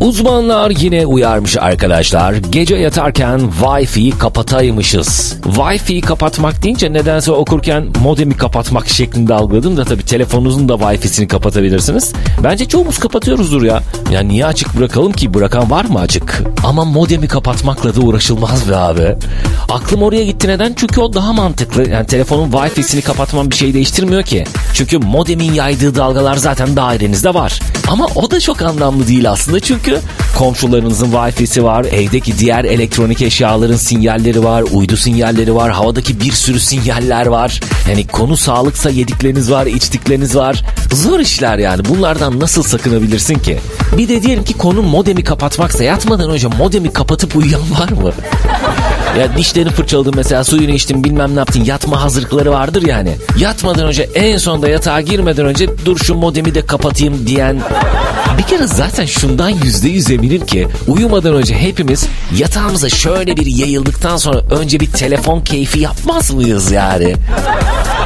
Uzmanlar yine uyarmış arkadaşlar. Gece yatarken Wi-Fi'yi kapataymışız. Wi-Fi'yi kapatmak deyince nedense okurken modemi kapatmak şeklinde algıladım da tabii telefonunuzun da Wi-Fi'sini kapatabilirsiniz. Bence çoğumuz kapatıyoruzdur ya. Yani niye açık bırakalım ki? Bırakan var mı açık? Ama modemi kapatmakla da uğraşılmaz be abi. Aklım oraya gitti, neden? Çünkü o daha mantıklı. Yani telefonun Wi-Fi'sini kapatman bir şey değiştirmiyor ki. Çünkü modemin yaydığı dalgalar zaten dairenizde var. Ama o da çok anlamlı değil aslında, çünkü komşularınızın Wi-Fi'si var, evdeki diğer elektronik eşyaların sinyalleri var, uydu sinyalleri var, havadaki bir sürü sinyaller var. Yani konu sağlıksa yedikleriniz var, içtikleriniz var. Zor işler yani. Bunlardan nasıl sakınabilirsin ki? Bir de diyelim ki konu modemi kapatmaksa, yatmadan önce modemi kapatıp uyuyan var mı? Ya dişlerini fırçaladın mesela, suyunu içtin, bilmem ne yaptın, yatma hazırlıkları vardır yani. Yatmadan önce, en sonunda yatağa girmeden önce dur şu modemi de kapatayım diyen... Bir kere zaten şundan %100 eminim ki uyumadan önce hepimiz yatağımıza şöyle bir yayıldıktan sonra önce bir telefon keyfi yapmaz mıyız yani?